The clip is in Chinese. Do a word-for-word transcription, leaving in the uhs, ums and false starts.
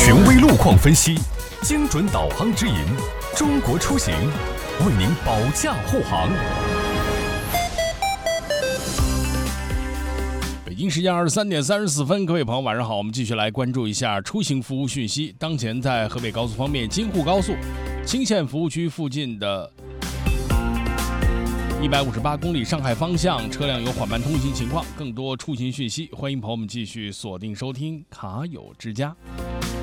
权威路况分析，精准导航指引，中国出行为您保驾护航。 北京时间二十三点三十四分，各位朋友晚上好，我们继续来关注一下出行服务讯息。当前在河北高速方面，京沪高速青县服务区附近的一百五十八公里上海方向车辆有缓慢通行情况，更多出行讯息，欢迎朋友们继续锁定收听卡友之家。